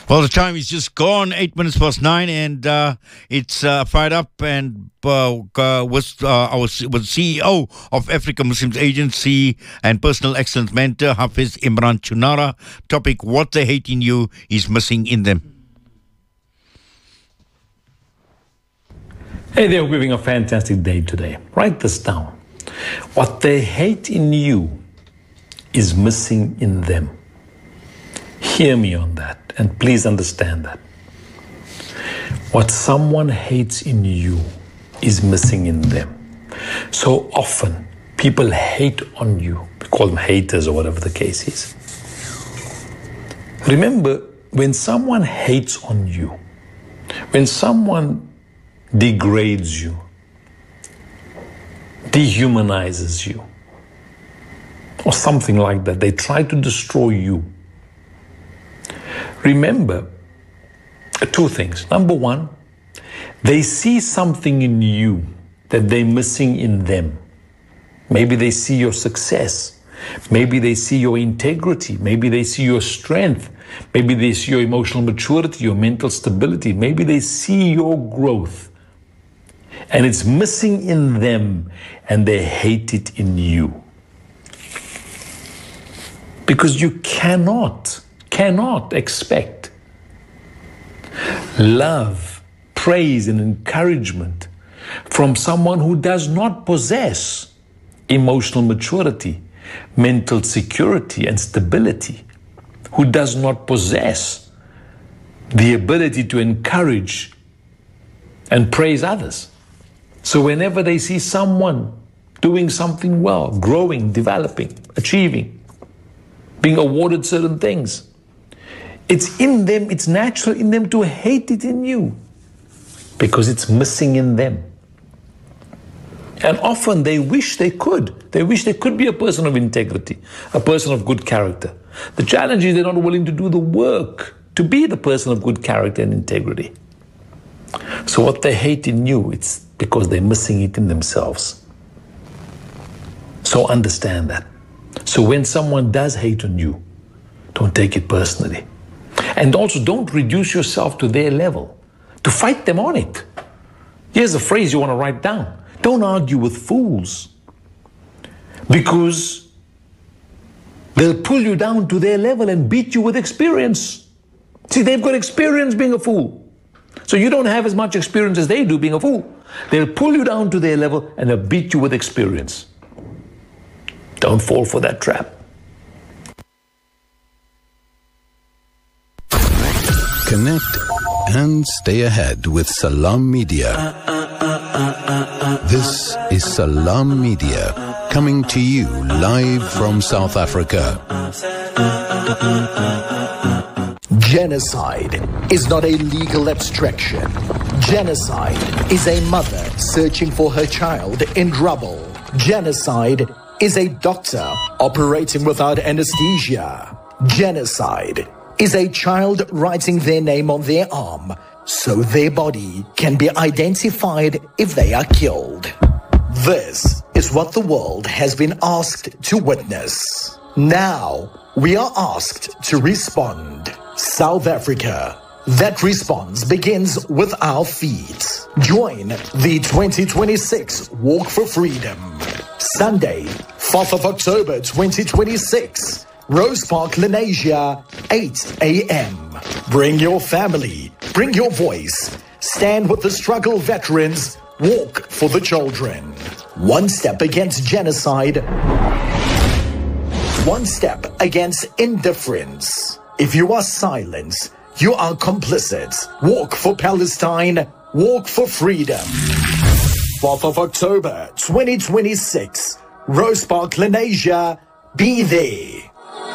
Well, the time is just gone, 8 minutes past 9, and it's fired up and with CEO of Africa Muslims Agency and personal excellence mentor, Hafiz Imran Chunara. Topic, what they hate in you is missing in them. Hey, they're having a fantastic day today. Write this down. What they hate in you is missing in them. Hear me on that, and please understand that. What someone hates in you is missing in them. So often, people hate on you. We call them haters or whatever the case is. Remember, when someone hates on you, when someone degrades you, dehumanizes you, or something like that, they try to destroy you. Remember two things. Number one, they see something in you that they're missing in them. Maybe they see your success. Maybe they see your integrity. Maybe they see your strength. Maybe they see your emotional maturity, your mental stability. Maybe they see your growth. And it's missing in them, and they hate it in you. Because you cannot expect love, praise, and encouragement from someone who does not possess emotional maturity, mental security, and stability, who does not possess the ability to encourage and praise others. So whenever they see someone doing something well, growing, developing, achieving, being awarded certain things, it's in them, it's natural in them to hate it in you because it's missing in them. And often they wish they could. They wish they could be a person of integrity, a person of good character. The challenge is they're not willing to do the work to be the person of good character and integrity. So what they hate in you, it's because they're missing it in themselves. So understand that. So when someone does hate on you, don't take it personally. And also don't reduce yourself to their level, to fight them on it. Here's a phrase you want to write down. Don't argue with fools, because they'll pull you down to their level and beat you with experience. See, they've got experience being a fool. So you don't have as much experience as they do being a fool. They'll pull you down to their level and they'll beat you with experience. Don't fall for that trap. Connect and stay ahead with Salam Media. This is Salam Media, coming to you live from South Africa. Genocide is not a legal abstraction. Genocide is a mother searching for her child in rubble. Genocide is a doctor operating without anesthesia. Genocide is a child writing their name on their arm so their body can be identified if they are killed. This is what the world has been asked to witness. Now we are asked to respond. South Africa. That response begins with our feet. Join the 2026 Walk for Freedom. Sunday, 4th of October 2026. Rose Park, Lenasia, 8 a.m. Bring your family. Bring your voice. Stand with the struggle veterans. Walk for the children. One step against genocide. One step against indifference. If you are silent, you are complicit. Walk for Palestine. Walk for freedom. 4th of October 2026. Rose Park, Lenasia. Be there.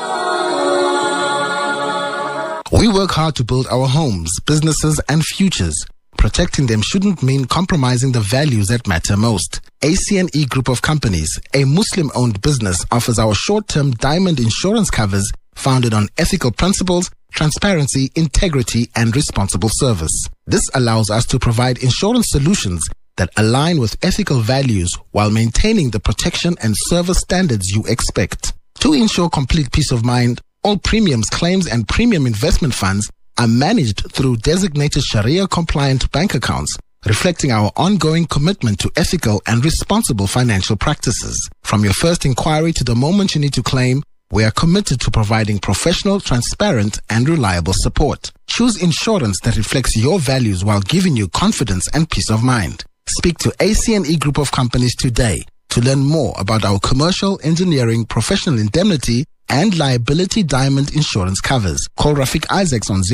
We work hard to build our homes, businesses, and futures. Protecting them shouldn't mean compromising the values that matter most. ACNE Group of Companies, a Muslim-owned business, offers our short-term diamond insurance covers founded on ethical principles, transparency, integrity, and responsible service. This allows us to provide insurance solutions that align with ethical values while maintaining the protection and service standards you expect. To ensure complete peace of mind, all premiums, claims, and premium investment funds are managed through designated Sharia-compliant bank accounts, reflecting our ongoing commitment to ethical and responsible financial practices. From your first inquiry to the moment you need to claim, we are committed to providing professional, transparent, and reliable support. Choose insurance that reflects your values while giving you confidence and peace of mind. Speak to ACNE Group of Companies today to learn more about our commercial, engineering, professional indemnity, and liability diamond insurance covers. Call Rafiq Isaacs on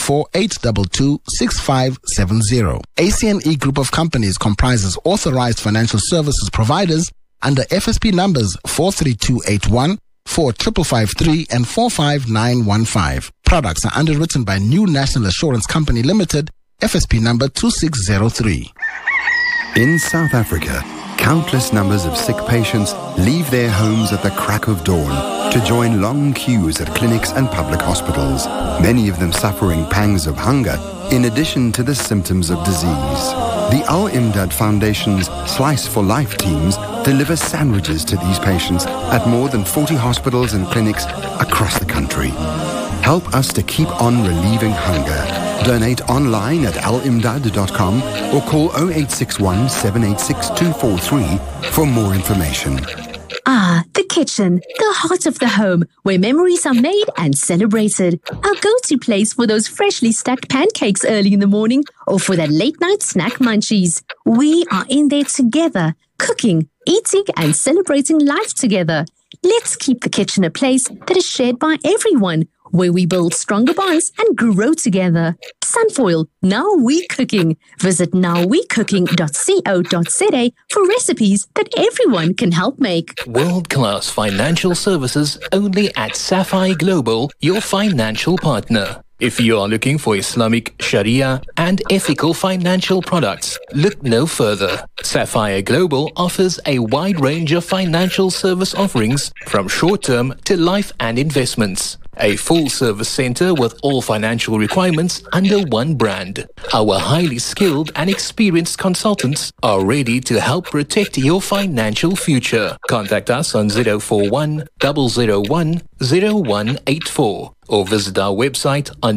084-822-6570. ACNE Group of Companies comprises authorized financial services providers under FSP numbers 43281, 4553 and 45915. Products are underwritten by New National Assurance Company Limited, FSP number 2603. In South Africa, countless numbers of sick patients leave their homes at the crack of dawn to join long queues at clinics and public hospitals, many of them suffering pangs of hunger in addition to the symptoms of disease. The Al Imdad Foundation's Slice for Life teams deliver sandwiches to these patients at more than 40 hospitals and clinics across the country. Help us to keep on relieving hunger. Donate online at alimdad.com or call 0861 786 243 for more information. Ah, the kitchen, the heart of the home, where memories are made and celebrated. Our go-to place for those freshly stacked pancakes early in the morning or for that late-night snack munchies. We are in there together, cooking, eating and celebrating life together. Let's keep the kitchen a place that is shared by everyone, where we build stronger bonds and grow together. Sunfoil, now we cooking. Visit nowwecooking.co.za for recipes that everyone can help make. World-class financial services only at Sapphire Global, your financial partner. If you are looking for Islamic, Sharia, and ethical financial products, look no further. Sapphire Global offers a wide range of financial service offerings from short-term to life and investments. A full-service center with all financial requirements under one brand. Our highly skilled and experienced consultants are ready to help protect your financial future. Contact us on 041 001 0184 or visit our website on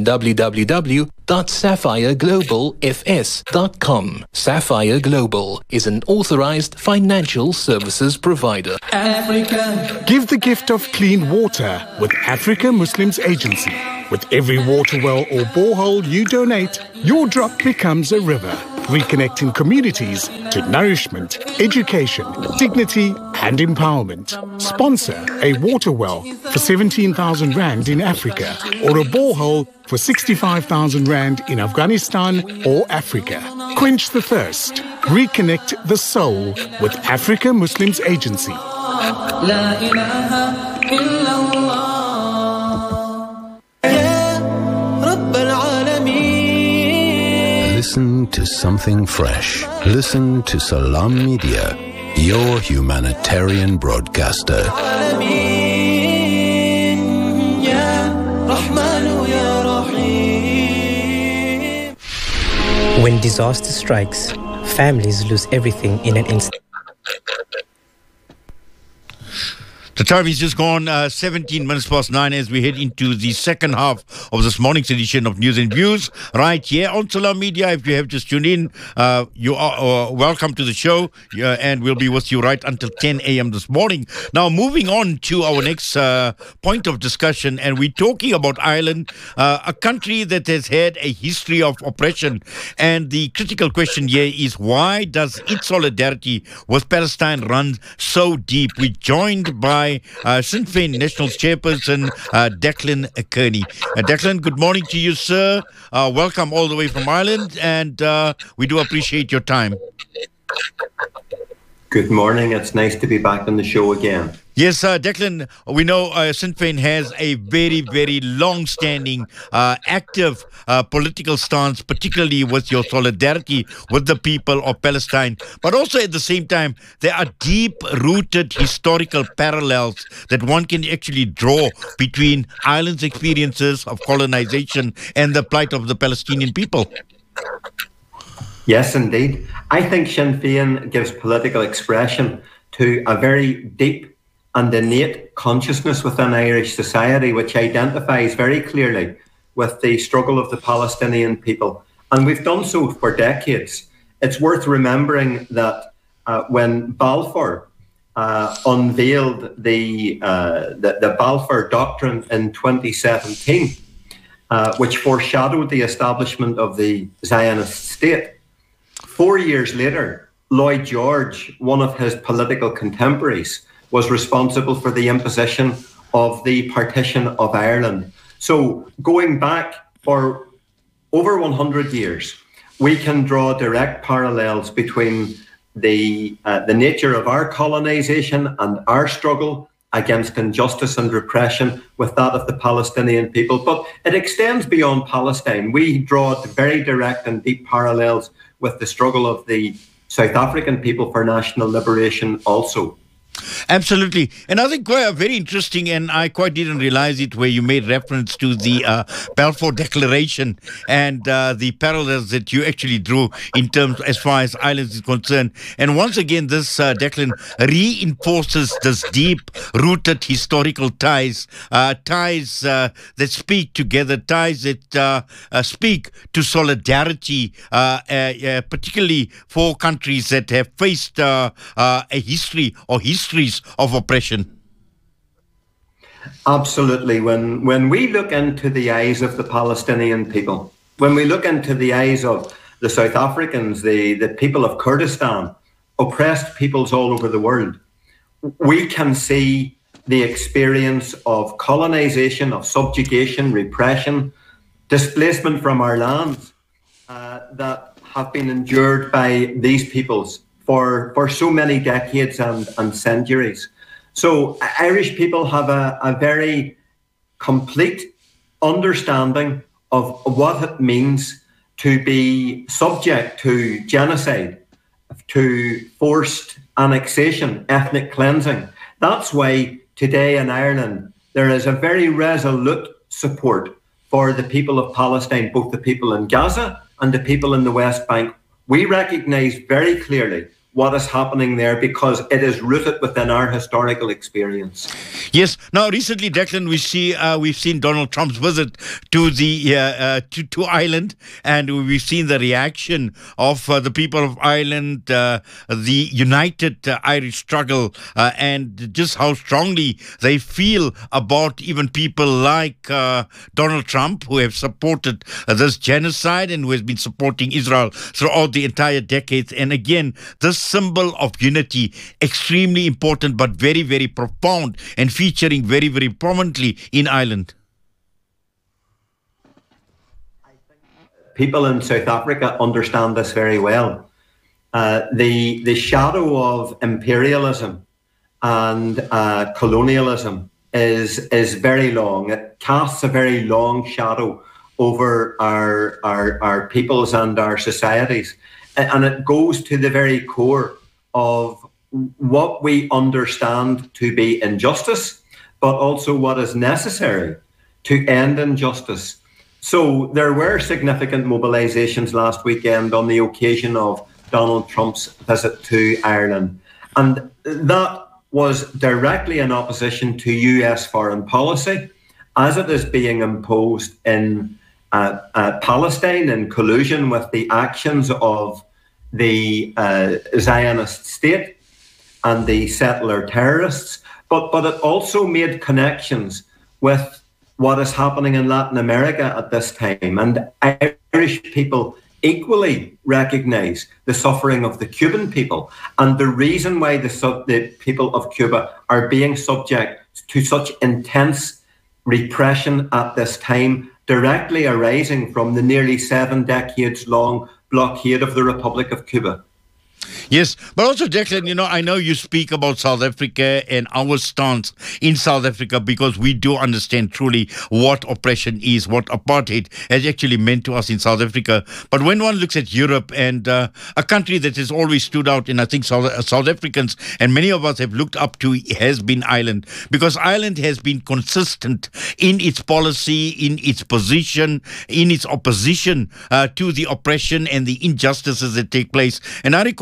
www.sapphireglobalfs.com. Sapphire Global is an authorized financial services provider. Africa. Give the gift of clean water with Africa Muslims Agency. With every water well or borehole you donate, your drop becomes a river, reconnecting communities to nourishment, education, dignity and empowerment. Sponsor a water well for 17,000 Rand in Africa or a borehole for 65,000 Rand in Afghanistan or Africa. Quench the thirst. Reconnect the soul with Africa Muslims Agency. La ilaha illallah. Listen to something fresh. Listen to Salam Media, your humanitarian broadcaster. When disaster strikes, families lose everything in an instant. The time is just gone 17 minutes past 9 as we head into the second half of this morning's edition of News and Views right here on Salam Media. If you have just tuned in, you are welcome to the show and we'll be with you right until 10 a.m. this morning. Now, moving on to our next point of discussion, and we're talking about Ireland, a country that has had a history of oppression. And the critical question here is, why does its solidarity with Palestine run so deep? We're joined by Sinn Féin Nationals Chairperson Declan Kearney. Declan, good morning to you, sir. Welcome all the way from Ireland, and we do appreciate your time. Good morning. It's nice to be back on the show again. Yes, Declan, we know Sinn Féin has a very, very long-standing, active political stance, particularly with your solidarity with the people of Palestine. But also at the same time, there are deep-rooted historical parallels that one can actually draw between Ireland's experiences of colonization and the plight of the Palestinian people. Yes, indeed. I think Sinn Féin gives political expression to a very deep and innate consciousness within Irish society, which identifies very clearly with the struggle of the Palestinian people. And we've done so for decades. It's worth remembering that when Balfour unveiled the Balfour Doctrine in 2017, which foreshadowed the establishment of the Zionist state, 4 years later, Lloyd George, one of his political contemporaries, was responsible for the imposition of the partition of Ireland. So going back for over 100 years, we can draw direct parallels between the nature of our colonisation and our struggle against injustice and repression with that of the Palestinian people. But it extends beyond Palestine. We draw very direct and deep parallels with the struggle of the South African people for national liberation also. Absolutely. And I think quite very interesting, and I quite didn't realize it, where you made reference to the Balfour Declaration and the parallels that you actually drew in terms as far as Ireland is concerned. And once again, this declaration reinforces this deep-rooted historical ties, ties that speak together, ties that speak to solidarity, particularly for countries that have faced a history or histories of oppression. Absolutely. When we look into the eyes of the Palestinian people, when we look into the eyes of the South Africans, the people of Kurdistan, oppressed peoples all over the world, we can see the experience of colonization, of subjugation, repression, displacement from our lands that have been endured by these peoples for so many decades and centuries. So Irish people have a very complete understanding of what it means to be subject to genocide, to forced annexation, ethnic cleansing. That's why today in Ireland there is a very resolute support for the people of Palestine, both the people in Gaza and the people in the West Bank. We recognise very clearly what is happening there because it is rooted within our historical experience. Yes. Now, recently, Declan, we've seen Donald Trump's visit to the to Ireland, and we've seen the reaction of the people of Ireland, the united Irish struggle, and just how strongly they feel about even people like Donald Trump, who have supported this genocide and who has been supporting Israel throughout the entire decades. And again, this symbol of unity, extremely important, but very, very profound and featuring very, very prominently in Ireland. I think people in South Africa understand this very well. The shadow of imperialism and colonialism is very long. It casts a very long shadow over our peoples and our societies. And it goes to the very core of what we understand to be injustice, but also what is necessary to end injustice. So there were significant mobilisations last weekend on the occasion of Donald Trump's visit to Ireland. And that was directly in opposition to US foreign policy, as it is being imposed in Palestine in collusion with the actions of the Zionist state and the settler terrorists, but it also made connections with what is happening in Latin America at this time. And Irish people equally recognise the suffering of the Cuban people and the reason why the people of Cuba are being subject to such intense repression at this time, directly arising from the nearly 7 decades long blockade of the Republic of Cuba. Yes, but also, Declan, I know you speak about South Africa and our stance in South Africa because we do understand truly what oppression is, what apartheid has actually meant to us in South Africa. But when one looks at Europe and a country that has always stood out, and I think South Africans and many of us have looked up to, has been Ireland, because Ireland has been consistent in its policy, in its position, in its opposition to the oppression and the injustices that take place. And I recall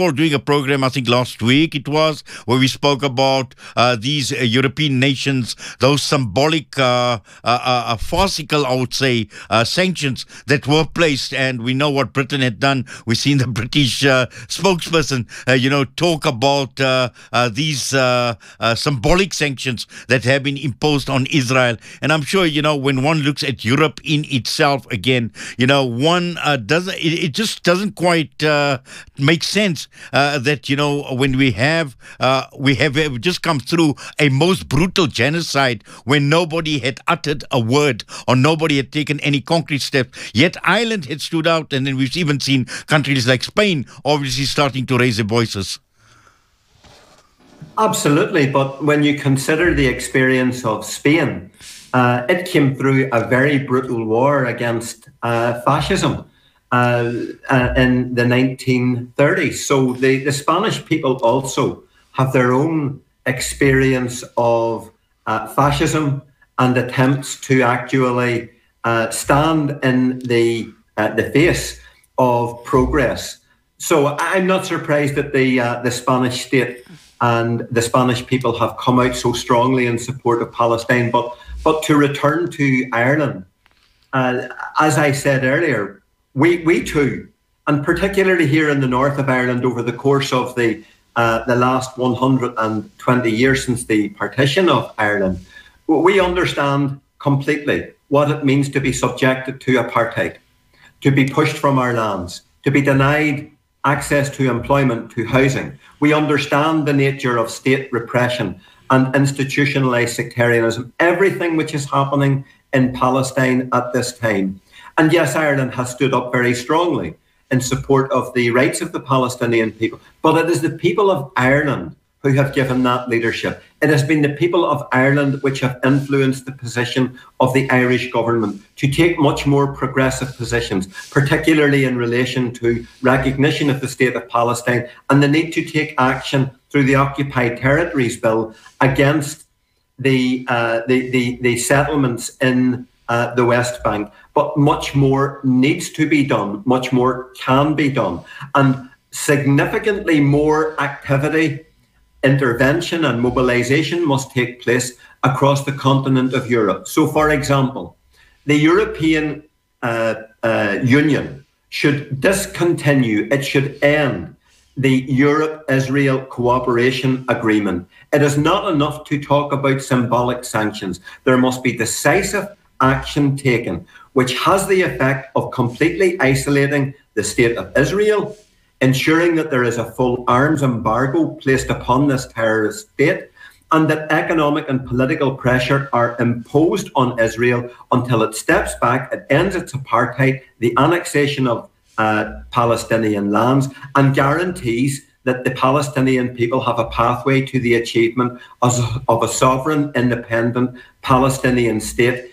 recall doing a program, I think last week it was, where we spoke about these European nations, those symbolic, farcical, I would say, sanctions that were placed, and we know what Britain had done. We've seen the British spokesperson, talk about these symbolic sanctions that have been imposed on Israel. And I'm sure, when one looks at Europe in itself again, one doesn't, it just doesn't quite make sense that, when we have just come through a most brutal genocide when nobody had uttered a word or nobody had taken any concrete steps, yet Ireland had stood out, and then we've even seen countries like Spain obviously starting to raise their voices. Absolutely, but when you consider the experience of Spain, it came through a very brutal war against fascism in the 1930s. So the Spanish people also have their own experience of fascism and attempts to actually stand in the face of progress. So I'm not surprised that the Spanish state and the Spanish people have come out so strongly in support of Palestine. But to return to Ireland, as I said earlier, we too, and particularly here in the north of Ireland over the course of the last 120 years since the partition of Ireland, we understand completely what it means to be subjected to apartheid, to be pushed from our lands, to be denied access to employment, to housing. We understand the nature of state repression and institutionalized sectarianism, everything which is happening in Palestine at this time. And yes, Ireland has stood up very strongly in support of the rights of the Palestinian people, but it is the people of Ireland who have given that leadership. It has been the people of Ireland which have influenced the position of the Irish government to take much more progressive positions, particularly in relation to recognition of the state of Palestine and the need to take action through the Occupied Territories Bill against the settlements in the West Bank. But much more needs to be done, much more can be done, and significantly more activity, intervention and mobilisation must take place across the continent of Europe. So, for example, the European Union should discontinue, it should end the Europe-Israel Cooperation Agreement. It is not enough to talk about symbolic sanctions. There must be decisive action taken, which has the effect of completely isolating the state of Israel, ensuring that there is a full arms embargo placed upon this terrorist state, and that economic and political pressure are imposed on Israel until it steps back, it ends its apartheid, the annexation of Palestinian lands, and guarantees that the Palestinian people have a pathway to the achievement of a sovereign, independent Palestinian state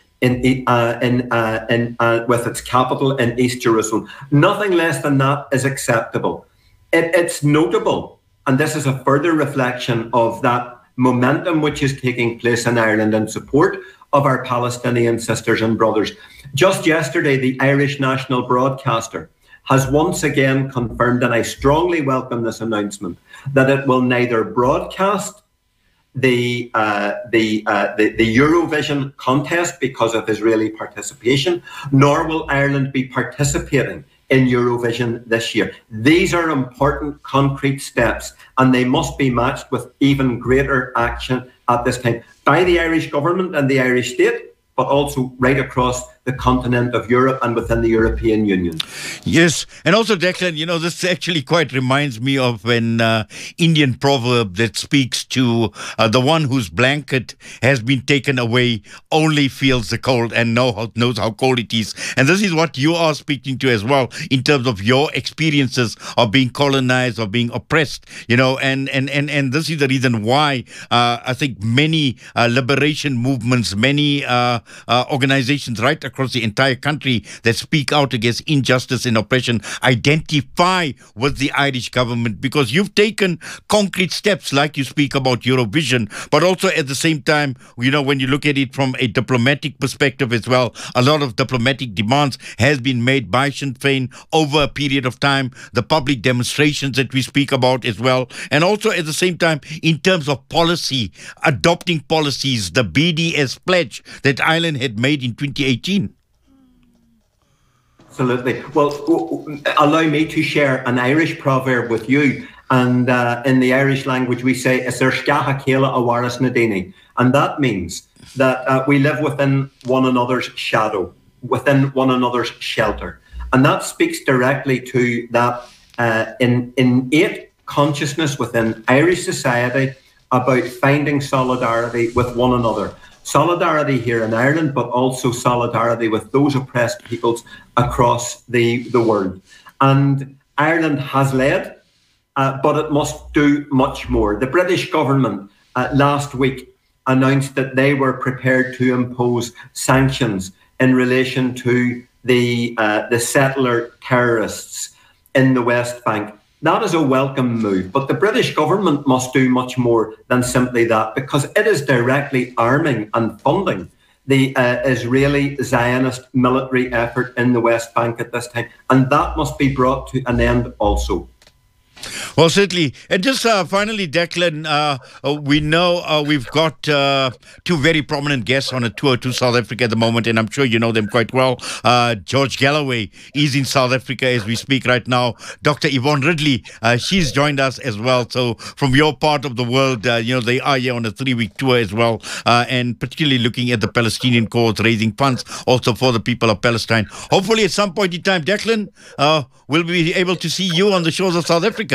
with its capital in East Jerusalem. Nothing less than that is acceptable. It's notable, and this is a further reflection of that momentum which is taking place in Ireland in support of our Palestinian sisters and brothers. Just yesterday, the Irish national broadcaster has once again confirmed, and I strongly welcome this announcement, that it will neither broadcast the Eurovision contest because of Israeli participation, nor will Ireland be participating in Eurovision this year. These are important concrete steps, and they must be matched with even greater action at this time by the Irish government and the Irish state, but also right across the continent of Europe and within the European Union. Yes, and also, Declan, this actually quite reminds me of an Indian proverb that speaks to the one whose blanket has been taken away only feels the cold and knows how cold it is. And this is what you are speaking to as well in terms of your experiences of being colonized or being oppressed, and this is the reason why I think many liberation movements, many organizations right across the entire country that speak out against injustice and oppression identify with the Irish government? Because you've taken concrete steps, like you speak about Eurovision, but also at the same time, when you look at it from a diplomatic perspective as well, a lot of diplomatic demands has been made by Sinn Féin over a period of time, the public demonstrations that we speak about as well, and also at the same time, in terms of policy, adopting policies, the BDS pledge that Ireland had made in 2018. Absolutely. Well, allow me to share an Irish proverb with you. And in the Irish language, we say, and that means that we live within one another's shadow, within one another's shelter. And that speaks directly to that innate consciousness within Irish society about finding solidarity with one another. Solidarity here in Ireland, but also solidarity with those oppressed peoples across the world. And Ireland has led, but it must do much more. The British government last week announced that they were prepared to impose sanctions in relation to the settler terrorists in the West Bank. That is a welcome move, but the British government must do much more than simply that, because it is directly arming and funding the Israeli Zionist military effort in the West Bank at this time, and that must be brought to an end also. Well, certainly. And just finally, Declan, we know we've got two very prominent guests on a tour to South Africa at the moment, and I'm sure you know them quite well. George Galloway is in South Africa as we speak right now. Dr. Yvonne Ridley, she's joined us as well. So from your part of the world, they are here on a 3-week tour as well, and particularly looking at the Palestinian cause, raising funds also for the people of Palestine. Hopefully at some point in time, Declan, we'll be able to see you on the shores of South Africa.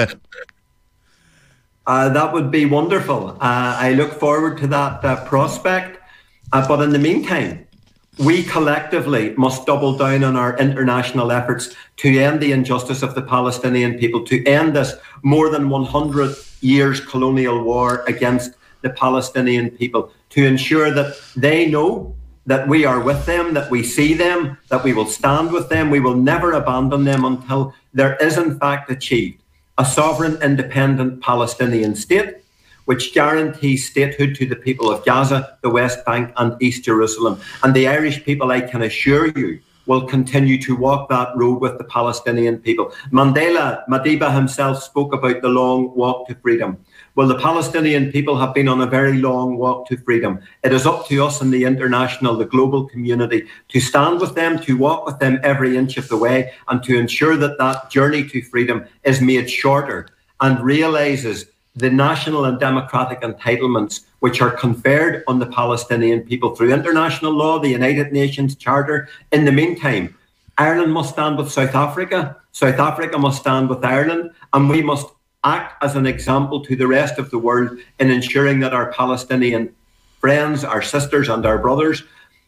That would be wonderful. I look forward to that prospect. But in the meantime, we collectively must double down on our international efforts to end the injustice of the Palestinian people, to end this more than 100 years colonial war against the Palestinian people, to ensure that they know that we are with them, that we see them, that we will stand with them. We will never abandon them until there is in fact achieved a sovereign, independent Palestinian state, which guarantees statehood to the people of Gaza, the West Bank and East Jerusalem. And the Irish people, I can assure you, will continue to walk that road with the Palestinian people. Madiba himself spoke about the long walk to freedom. Well, the Palestinian people have been on a very long walk to freedom. It is up to us in the international, the global community, to stand with them, to walk with them every inch of the way, and to ensure that that journey to freedom is made shorter and realises the national and democratic entitlements which are conferred on the Palestinian people through international law, the United Nations Charter. In the meantime, Ireland must stand with South Africa, South Africa must stand with Ireland, and we must act as an example to the rest of the world in ensuring that our Palestinian friends, our sisters and our brothers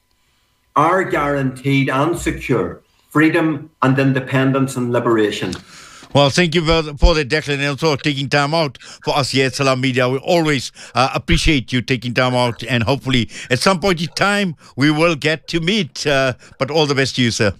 are guaranteed and secure freedom and independence and liberation. Well, thank you for that, Declan, and also taking time out for us here at Salam Media. We always appreciate you taking time out, and hopefully at some point in time we will get to meet. But all the best to you, sir.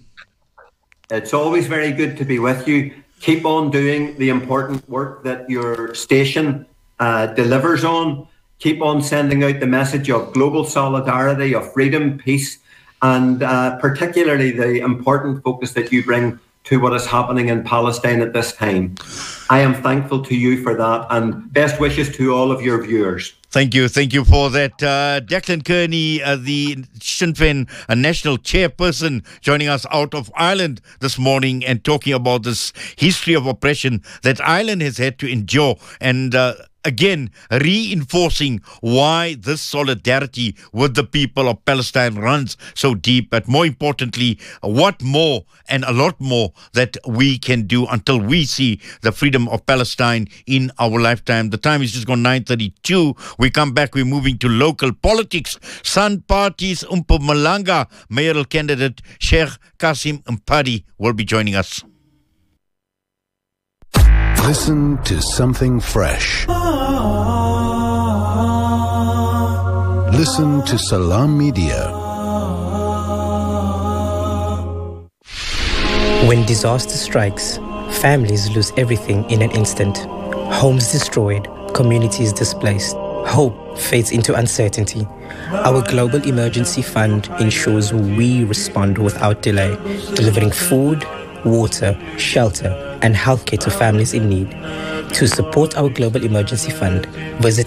It's always very good to be with you. Keep on doing the important work that your station delivers on. Keep on sending out the message of global solidarity, of freedom, peace, and particularly the important focus that you bring to what is happening in Palestine at this time. I am thankful to you for that, and best wishes to all of your viewers. Thank you for that. Declan Kearney, the Sinn Féin national chairperson, joining us out of Ireland this morning and talking about this history of oppression that Ireland has had to endure, and again, reinforcing why this solidarity with the people of Palestine runs so deep, but more importantly, what more and a lot more that we can do until we see the freedom of Palestine in our lifetime. The time is just gone 9:32. We come back, we're moving to local politics. Sun Party's Mpumalanga mayoral candidate Sheikh Kasim Mpadi will be joining us. Listen to something fresh. Listen to Salam Media. When disaster strikes, families lose everything in an instant. Homes destroyed, communities displaced. Hope fades into uncertainty. Our Global Emergency Fund ensures we respond without delay, delivering food, water, shelter, and healthcare to families in need. To support our Global Emergency Fund, visit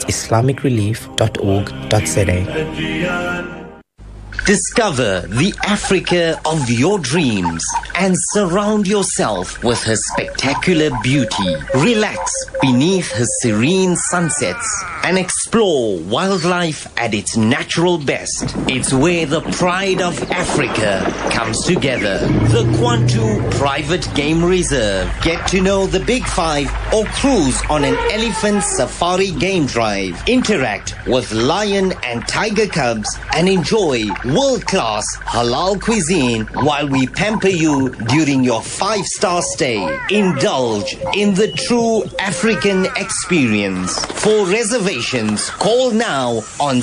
islamicrelief.org.za. Discover the Africa of your dreams and surround yourself with her spectacular beauty. Relax beneath her serene sunsets and explore wildlife at its natural best. It's where the pride of Africa comes together. The Kwantu Private Game Reserve. Get to know the Big Five or cruise on an elephant safari game drive. Interact with lion and tiger cubs and enjoy world-class halal cuisine while we pamper you during your 5-star stay. Indulge in the true African experience. For reservations, call now on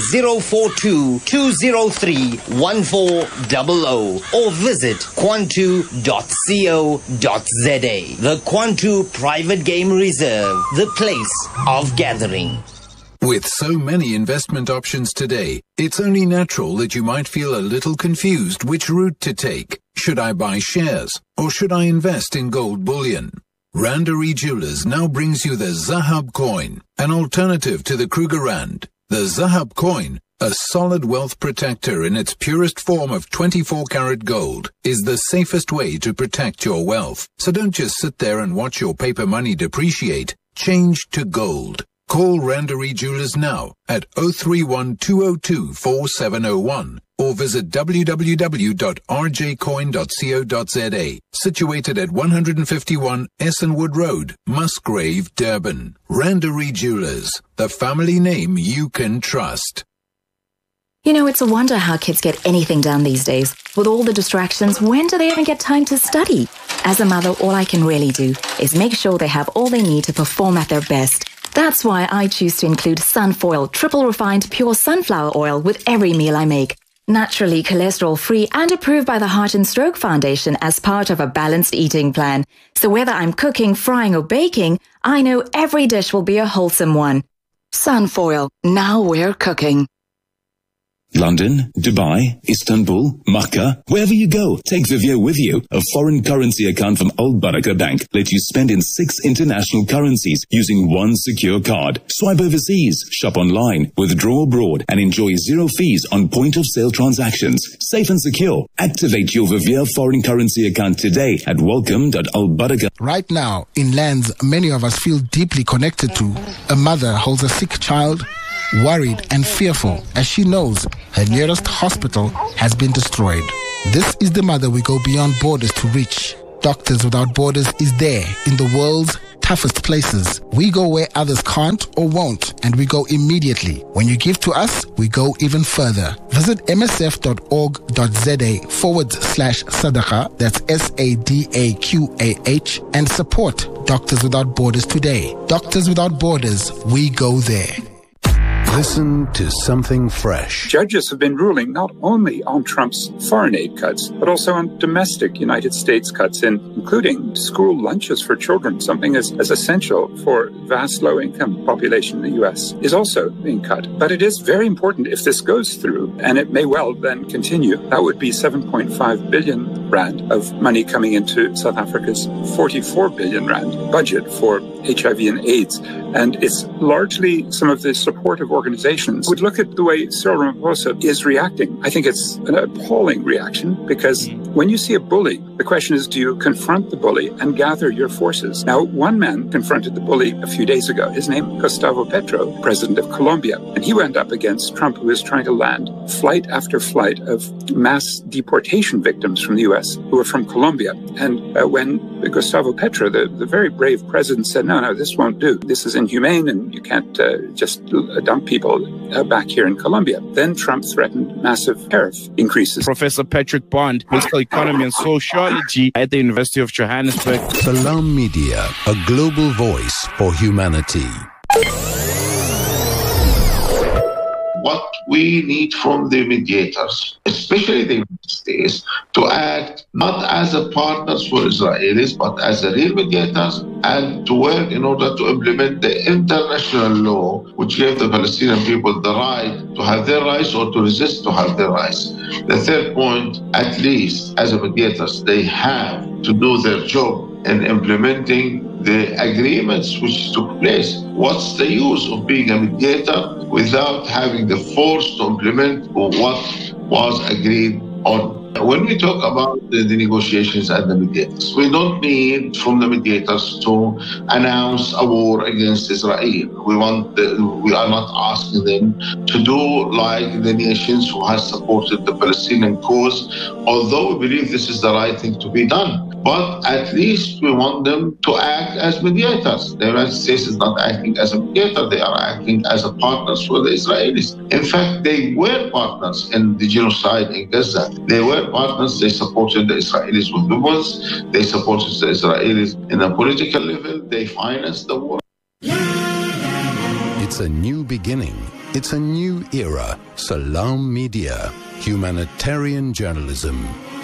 042-203-1400 or visit kwantu.co.za. The Kwantu Private Game Reserve, the place of gathering. With so many investment options today, it's only natural that you might feel a little confused which route to take. Should I buy shares or should I invest in gold bullion? Randery Jewelers now brings you the Zahab coin, an alternative to the Kruger Rand. The Zahab coin, a solid wealth protector in its purest form of 24-karat gold, is the safest way to protect your wealth. So don't just sit there and watch your paper money depreciate. Change to gold. Call Randery Jewelers now at 031-202-4701 or visit www.rjcoin.co.za. Situated at 151 Essenwood Road, Musgrave, Durban. Randery Jewelers, the family name you can trust. You know, it's a wonder how kids get anything done these days. With all the distractions, when do they even get time to study? As a mother, all I can really do is make sure they have all they need to perform at their best. That's why I choose to include Sunfoil triple refined pure sunflower oil with every meal I make. Naturally cholesterol-free and approved by the Heart and Stroke Foundation as part of a balanced eating plan. So whether I'm cooking, frying or baking, I know every dish will be a wholesome one. Sunfoil, now we're cooking. London, Dubai, Istanbul, Makkah, wherever you go, take Vivio with you. A foreign currency account from Al Baraka Bank lets you spend in 6 international currencies using one secure card. Swipe overseas, shop online, withdraw abroad, and enjoy 0 fees on point-of-sale transactions. Safe and secure. Activate your Vivio foreign currency account today at welcome.albaraka. Right now, in lands many of us feel deeply connected to, a mother holds a sick child, worried and fearful as she knows her nearest hospital has been destroyed. This is the mother we go beyond borders to reach. Doctors Without Borders is there in the world's toughest places. We go where others can't or won't, and we go immediately. When you give to us, we go even further. Visit msf.org.za/sadaqa, that's SADAQAH, and support Doctors Without Borders today. Doctors Without Borders, we go there. Listen to something fresh. Judges have been ruling not only on Trump's foreign aid cuts, but also on domestic United States cuts, including school lunches for children, something as essential for vast low-income population in the U.S. is also being cut. But it is very important if this goes through, and it may well then continue. That would be 7.5 billion rand of money coming into South Africa's 44 billion rand budget for HIV and AIDS. And it's largely some of the supportive organizations would look at the way Cyril Ramaphosa is reacting. I think it's an appalling reaction because when you see a bully, the question is, do you confront the bully and gather your forces? Now, one man confronted the bully a few days ago. His name, Gustavo Petro, president of Colombia. And he went up against Trump, who was trying to land flight after flight of mass deportation victims from the U.S. who were from Colombia. And when Gustavo Petro, the very brave president, said, no, this won't do. This is inhumane and you can't just dump people back here in Colombia. Then Trump threatened massive tariff increases. Professor Patrick Bond, political economy and sociology at the University of Johannesburg. Salam Media, a global voice for humanity. what we need from the mediators, especially the United States, to act not as a partners for Israelis, but as a real mediators, and to work in order to implement the international law, which gave the Palestinian people the right to have their rights or to resist to have their rights. The third point, at least as a mediators, they have to do their job in implementing the agreements which took place. What's the use of being a mediator without having the force to implement what was agreed on? When we talk about the negotiations and the mediators, we don't need from the mediators to announce a war against Israel. We are not asking them to do like the nations who has supported the Palestinian cause, although we believe this is the right thing to be done. But at least we want them to act as mediators. The United States is not acting as a mediator, they are acting as a partners for the Israelis. In fact, they were partners in the genocide in Gaza. They were partners, they supported the Israelis with weapons, they supported the Israelis in a political level, they financed the war. It's a new beginning. It's a new era. Salam Media. Humanitarian journalism.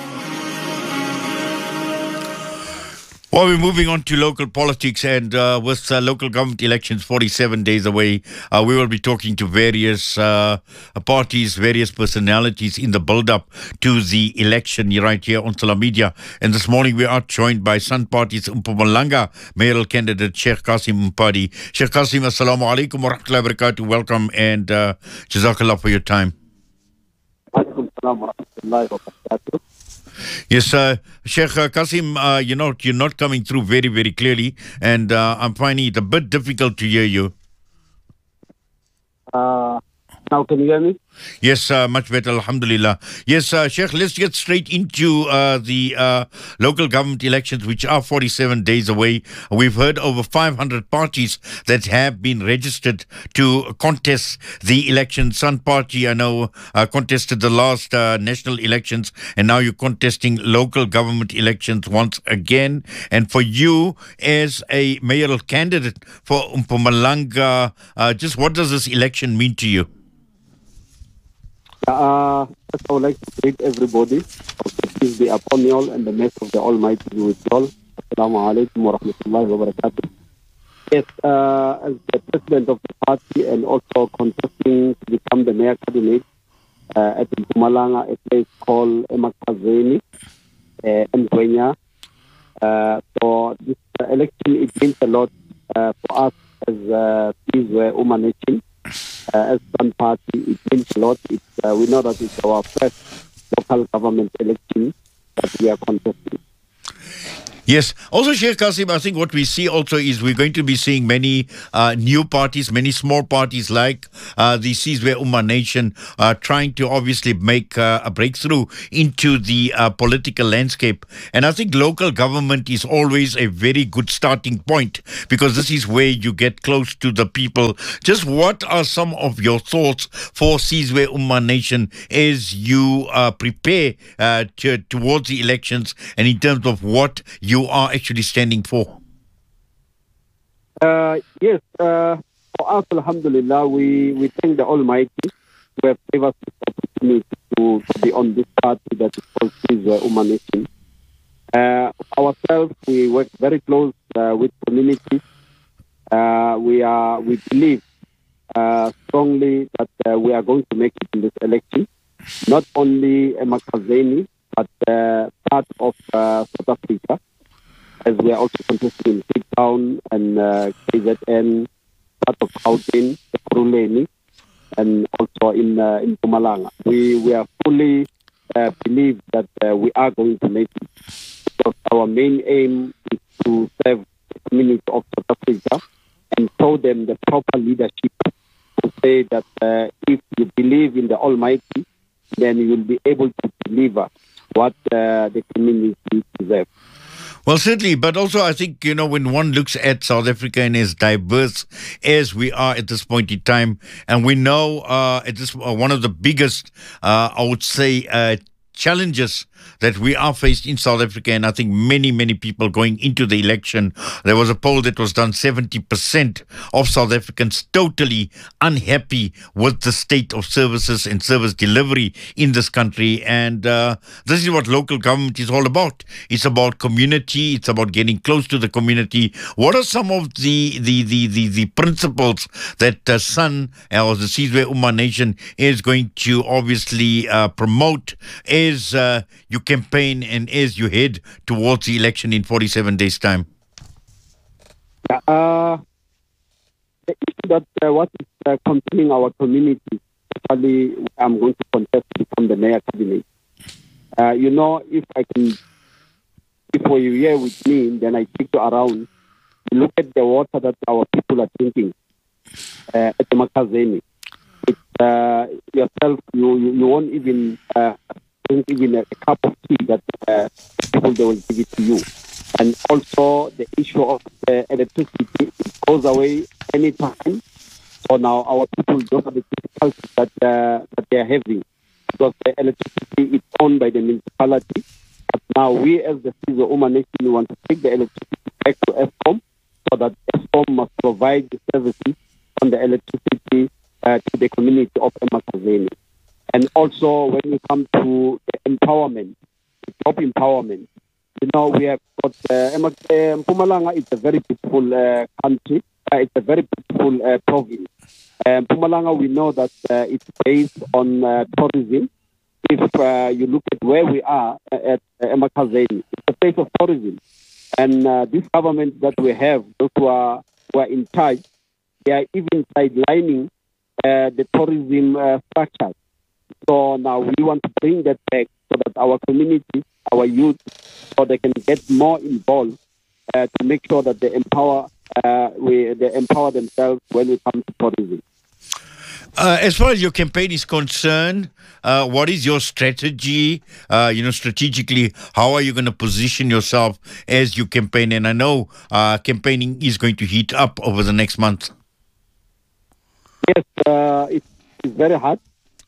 Well, we're moving on to local politics, and with local government elections 47 days away, we will be talking to various parties, various personalities in the build-up to the election right here on Salam Media. And this morning we are joined by Sun Party's Mpumalanga mayoral candidate Sheikh Kassim Mpadi. Sheikh Kassim, assalamu alaikum wa rahmatullahi wa barakatuh. Welcome and jazakallah for your time. Alaikum salam wa rahmatullahi wa barakatuh. Yes, Sheikh Kassim, you're not coming through very, very clearly, and I'm finding it a bit difficult to hear you. Now can you hear me? Yes, much better, alhamdulillah. Yes, Sheikh, let's get straight into the local government elections, which are 47 days away. We've heard over 500 parties that have been registered to contest the election. Sun Party, I know, contested the last national elections, and now you're contesting local government elections once again. And for you, as a mayoral candidate for Mpumalanga, just what does this election mean to you? First, I would like to greet everybody. Peace be upon you all and the mercy of the Almighty be with you all. Assalamu alaikum wa rahmatullahi wa barakatuh. Yes, as the president of the party and also contesting to become the mayor candidate at Mpumalanga, a place called Emakazeni, Mgwenya. For this election, it means a lot for us as Sizwe Uma Nation. As Sun Party, it means a lot. We know that it's our first local government election that we are contesting. Yes. Also, Sheikh Kassim, I think what we see also is we're going to be seeing many new parties, many small parties like the Sizwe Uma Nation trying to obviously make a breakthrough into the political landscape. And I think local government is always a very good starting point because this is where you get close to the people. Just what are some of your thoughts for Sizwe Uma Nation as you prepare towards the elections and in terms of what you are actually standing for? Yes, for us, alhamdulillah, we thank the Almighty who have given us this opportunity to be on this party that is called Sizwe Uma Nation. Ourselves, we work very close with communities. We believe strongly that we are going to make it in this election. Not only Emakazeni, but part of South Africa, as we are also contesting in Cape Town and KZN, part of Gauteng, Ekurhuleni, and also in Mpumalanga. We are fully believe that we are going to make it, because our main aim is to serve the community of South Africa and show them the proper leadership to say that if you believe in the Almighty, then you will be able to deliver what the community deserves. Well, certainly, but also I think, when one looks at South Africa and as diverse as we are at this point in time, and we know it is one of the biggest, I would say, challenges that we are faced in South Africa, and I think many people going into the election, there was a poll that was done, 70% of South Africans totally unhappy with the state of services and service delivery in this country. And this is what local government is all about. It's about community. It's about getting close to the community. What are some of the principles that SUN or the Sizwe Umma Nation is going to obviously promote as you campaign and as you head towards the election in 47 days' time? The issue that what is concerning our community, especially I'm going to contest from the mayor cabinet. If you're here with me, then I take you around. You look at the water that our people are drinking at the Emakazeni. Yourself, you won't even drink even a cup of tea that people, they will give it to you. And also the issue of the electricity, it goes away anytime. So now our people, those are the difficulties that they are having, because the electricity is owned by the municipality. But now we as the Sizwe Umma Nation, we want to take the electricity back to Eskom, so that Eskom must provide the services on the electricity to the community of Emakazeni. And also when we come to the empowerment, the job empowerment, we have got Mpumalanga is a very beautiful country. It's a very beautiful province. Mpumalanga, we know that it's based on tourism. If you look at where we are at Emakazeni, it's a place of tourism. And this government that we have, those who are in charge, they are even sidelining the tourism structure. So now we want to bring that back so that our community, our youth, so they can get more involved to make sure that they empower themselves when we come to tourism. As far as your campaign is concerned, what is your strategy? Strategically, how are you going to position yourself as you campaign? And I know campaigning is going to heat up over the next month. Yes, it's very hard.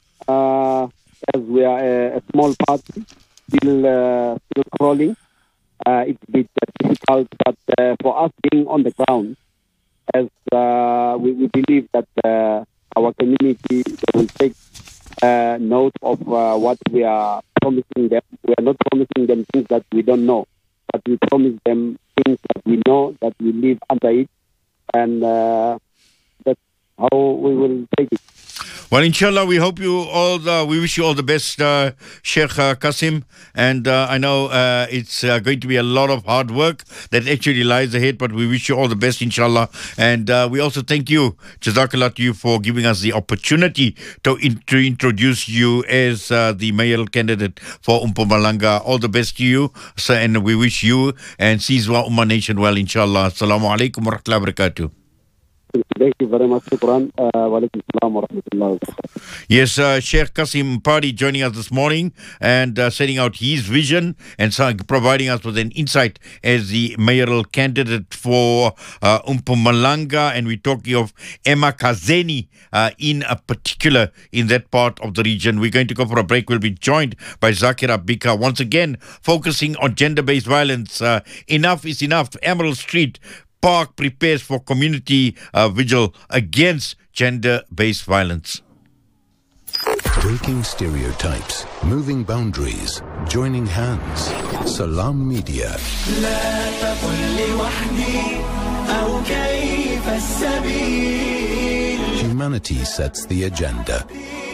As we are a small party, still crawling. It's a bit difficult, but for us being on the ground, as we believe that our community will take note of what we are promising them. We are not promising them things that we don't know, but we promise them things that we know, that we live under it, and that's how we will take it. Well, inshallah, we hope you all, we wish you all the best, Sheikh Kasim. And I know it's going to be a lot of hard work that actually lies ahead, but we wish you all the best, inshallah. And we also thank you, Jazakallah, to you for giving us the opportunity to introduce you as the mayoral candidate for Mpumalanga. All the best to you, sir, and we wish you and Sizwe Umma Nation well, inshallah. Assalamu alaikum wa rahmatullahi wa barakatuh. Thank you very much. Shukran. Wa alaikum salam wa rahmatullahi wa barakatuh. Yes, Sheikh Kasim Mpari joining us this morning and setting out his vision and providing us with an insight as the mayoral candidate for Mpumalanga. And we're talking of Emakazeni in particular in that part of the region. We're going to go for a break. We'll be joined by Zakira Bika once again, focusing on gender-based violence. Enough is enough. Emerald Street Park prepares for community vigil against gender-based violence. Breaking stereotypes, moving boundaries, joining hands. Salam Media. Humanity sets the agenda.